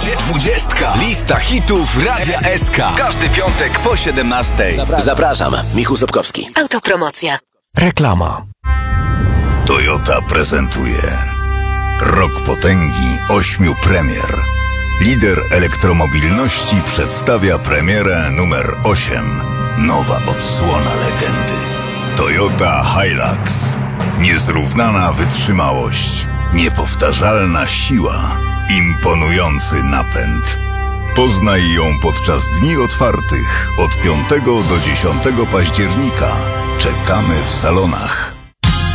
20. Lista hitów Radia SK. Każdy piątek po 17. Zapraszam, Michał Sobkowski. Autopromocja. Reklama. Toyota prezentuje Rok potęgi 8 premier. Lider elektromobilności przedstawia premierę numer 8. Nowa odsłona legendy. Toyota Hilux. Niezrównana wytrzymałość, niepowtarzalna siła, imponujący napęd. Poznaj ją podczas dni otwartych od 5 do 10 października. Czekamy w salonach.